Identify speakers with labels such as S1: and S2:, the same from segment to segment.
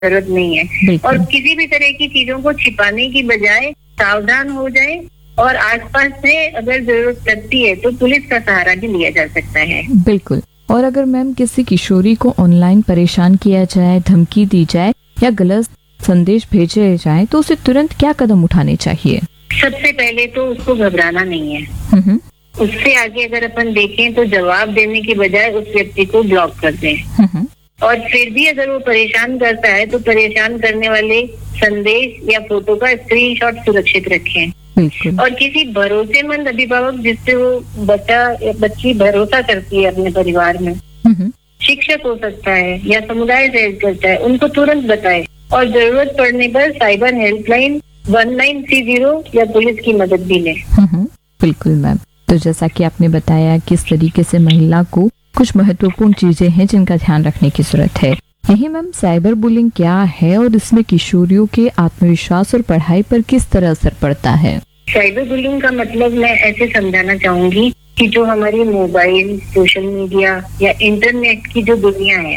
S1: जरूरत नहीं है। और किसी भी तरह की चीजों को छिपाने की बजाय सावधान हो जाए और आसपास से अगर जरूरत लगती है तो पुलिस का सहारा भी लिया जा सकता है।
S2: बिल्कुल। और अगर मैम किसी किशोरी को ऑनलाइन परेशान किया जाए, धमकी दी जाए या गलत संदेश भेजे जाए तो उसे तुरंत क्या कदम उठाने चाहिए?
S1: सबसे पहले तो उसको घबराना नहीं है। उससे आगे अगर अपन देखें तो जवाब देने की बजाय उस व्यक्ति को ब्लॉक कर दें। और फिर भी अगर वो परेशान करता है तो परेशान करने वाले संदेश या फोटो का स्क्रीनशॉट सुरक्षित रखें। और किसी भरोसेमंद अभिभावक जिससे वो बच्चा या बच्ची भरोसा करती है अपने परिवार में, शिक्षक हो सकता है या समुदाय से करता है, उनको तुरंत बताए। और जरूरत पड़ने पर साइबर हेल्पलाइन 1930 या पुलिस की मदद भी लें।
S2: बिल्कुल मैम। तो जैसा कि आपने बताया किस तरीके से महिला को कुछ महत्वपूर्ण चीजें हैं जिनका ध्यान रखने की जरूरत है। यही मैम साइबर बुलिंग क्या है और इसमें किशोरियों के आत्मविश्वास और पढ़ाई पर किस तरह असर पड़ता है?
S1: साइबर बुलिंग का मतलब मैं ऐसे समझाना चाहूंगी कि जो हमारी मोबाइल, सोशल मीडिया या इंटरनेट की जो दुनिया है,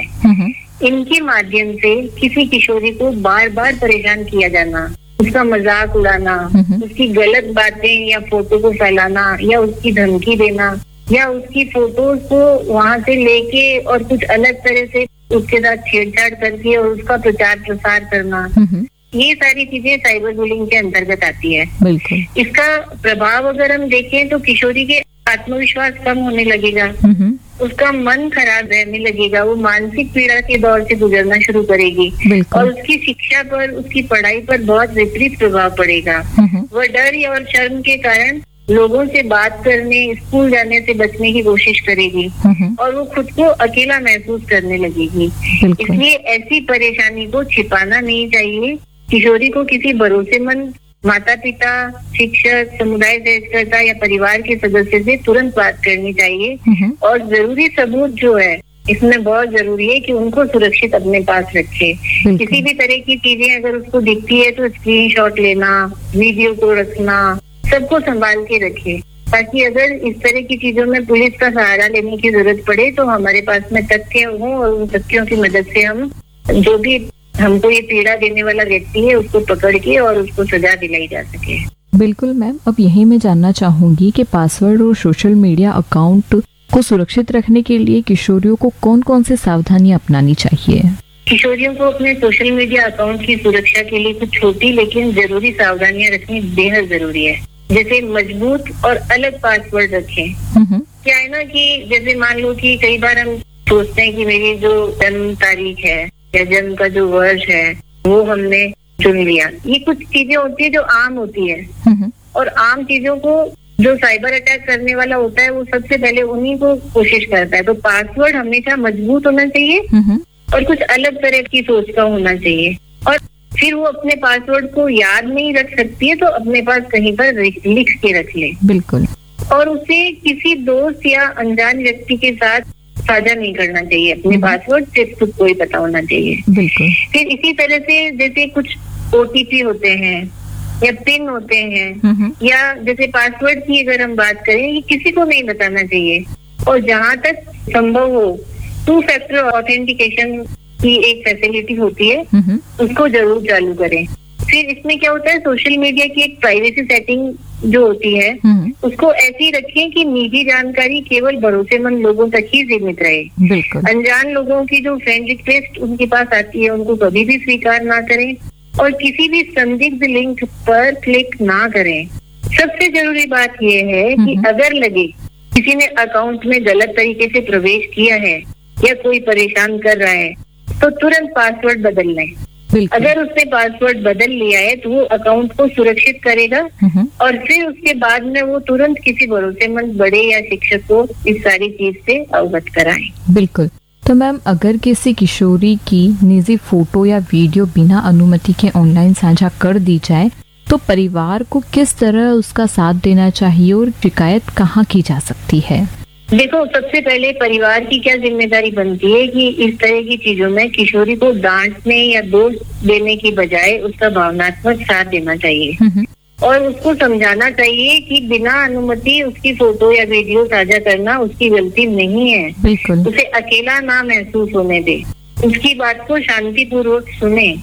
S1: इनके माध्यम से किसी किशोरी को बार बार परेशान किया जाना, उसका मजाक उड़ाना, उसकी गलत बातें या फोटो को फैलाना या उसकी धमकी देना या उसकी फोटोज को वहां से लेके और कुछ अलग तरह से उसके साथ छेड़छाड़ करके और उसका प्रचार प्रसार करना, ये सारी चीजें साइबर बुलिंग के अंतर्गत आती है। इसका प्रभाव अगर हम देखें तो किशोरी के आत्मविश्वास कम होने लगेगा, उसका मन खराब रहने लगेगा, वो मानसिक पीड़ा के दौर से गुजरना शुरू करेगी और उसकी शिक्षा पर, उसकी पढ़ाई पर बहुत विपरीत प्रभाव पड़ेगा। वह डर और शर्म के कारण लोगों से बात करने, स्कूल जाने से बचने की कोशिश करेगी और वो खुद को अकेला महसूस करने लगेगी। इसलिए ऐसी परेशानी को छिपाना नहीं चाहिए। किशोरी को किसी भरोसेमंद माता पिता, शिक्षक, समुदाय सहकर्ता या परिवार के सदस्य से तुरंत बात करनी चाहिए। और जरूरी सबूत जो है इसमें बहुत जरूरी है कि उनको सुरक्षित अपने पास रखे। किसी भी तरह की चीजें अगर उसको दिखती है तो स्क्रीनशॉट लेना, वीडियो को रखना, सबको संभाल के रखे, ताकि अगर इस तरह की चीजों में पुलिस का सहारा लेने की जरूरत पड़े तो हमारे पास में तथ्य हों और उन तथ्यों की मदद से हम जो भी हमको ये पीड़ा देने वाला व्यक्ति है उसको पकड़ के और उसको सजा दिलाई जा सके।
S2: बिल्कुल मैम। अब यही मैं जानना चाहूंगी कि पासवर्ड और सोशल मीडिया अकाउंट को सुरक्षित रखने के लिए किशोरियों को कौन कौन से सावधानियां अपनानी चाहिए?
S1: किशोरियों को अपने सोशल मीडिया अकाउंट की सुरक्षा के लिए कुछ छोटी लेकिन जरूरी सावधानियां रखनी बेहद जरूरी है। जैसे मजबूत और अलग पासवर्ड रखें। क्या है ना कि जैसे मान लो कि कई बार हम सोचते हैं कि मेरी जो जन्म तारीख है या जन्म का जो वर्ष है वो हमने चुन लिया। ये कुछ चीजें होती है जो आम होती है और आम चीजों को जो साइबर अटैक करने वाला होता है वो सबसे पहले उन्हीं को कोशिश करता है। तो पासवर्ड हमेशा मजबूत होना चाहिए और कुछ अलग तरह की सोच का होना चाहिए। और फिर वो अपने पासवर्ड को याद नहीं रख सकती है तो अपने पास कहीं पर लिख के रख ले।
S2: बिल्कुल।
S1: और उसे किसी दोस्त या अनजान व्यक्ति के साथ साझा नहीं करना चाहिए। अपने पासवर्ड सिर्फ खुद को ही पता होना चाहिए।
S2: बिल्कुल।
S1: फिर इसी तरह से जैसे कुछ OTP होते हैं या पिन होते हैं या जैसे पासवर्ड की अगर हम बात करें, ये किसी को नहीं बताना चाहिए। और जहाँ तक संभव हो 2 फैक्टर ऑथेंटिकेशन की एक फैसिलिटी होती है, उसको जरूर चालू करें। फिर इसमें क्या होता है, सोशल मीडिया की एक प्राइवेसी सेटिंग जो होती है उसको ऐसी रखें कि निजी जानकारी केवल भरोसेमंद लोगों तक ही सीमित रहे। अनजान लोगों की जो फ्रेंड रिक्वेस्ट उनके पास आती है उनको कभी भी स्वीकार ना करें और किसी भी संदिग्ध लिंक पर क्लिक ना करें। सबसे जरूरी बात यह है कि अगर लगे किसी ने अकाउंट में गलत तरीके से प्रवेश किया है या कोई परेशान कर रहा है तो तुरंत पासवर्ड बदल लें। अगर उसने पासवर्ड बदल लिया है तो वो अकाउंट को सुरक्षित करेगा और फिर उसके बाद में वो तुरंत किसी भरोसेमंद बड़े या शिक्षक को इस सारी चीज से अवगत कराएं।
S2: बिल्कुल। तो मैम अगर किसी किशोरी की निजी फोटो या वीडियो बिना अनुमति के ऑनलाइन साझा कर दी जाए तो परिवार को किस तरह उसका साथ देना चाहिए और शिकायत कहाँ की जा सकती है?
S1: देखो, सबसे पहले परिवार की क्या जिम्मेदारी बनती है कि इस तरह की चीजों में किशोरी को डांटने या दोष देने की बजाय उसका भावनात्मक साथ देना चाहिए और उसको समझाना चाहिए कि बिना अनुमति उसकी फोटो या वीडियो साझा करना उसकी गलती नहीं है।
S2: बिल्कुल।
S1: उसे अकेला ना महसूस होने दे। उसकी बात को शांतिपूर्वक सुने